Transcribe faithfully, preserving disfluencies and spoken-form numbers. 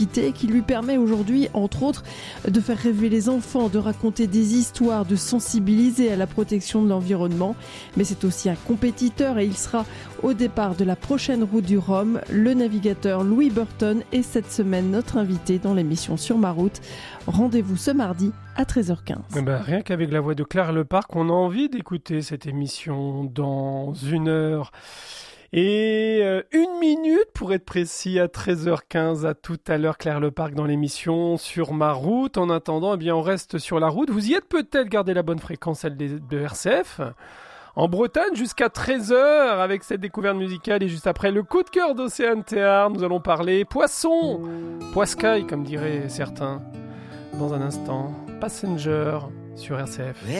quitter, qui lui permet aujourd'hui, entre autres, de faire rêver les enfants, de raconter des histoires, de sensibiliser à la protection de l'environnement. Mais c'est aussi un compétiteur et il sera au départ de la prochaine route du Rhum. Le navigateur Louis Burton est cette semaine notre invité dans l'émission Sur ma route. Rendez-vous ce mardi à treize heures quinze. Eh ben, rien qu'avec la voix de Claire Leparc, on a envie d'écouter cette émission dans une heure et euh, une minute pour être précis, à treize heures quinze. À tout à l'heure, Claire Leparc dans l'émission Sur ma route. En attendant, eh bien, on reste sur la route. Vous y êtes peut-être, gardez la bonne fréquence, celle de, de R C F. En Bretagne, jusqu'à treize heures, avec cette découverte musicale. Et juste après, le coup de cœur d'Océane Théard, nous allons parler poisson, poiscaille, comme diraient certains. Dans un instant, Passenger sur R C F.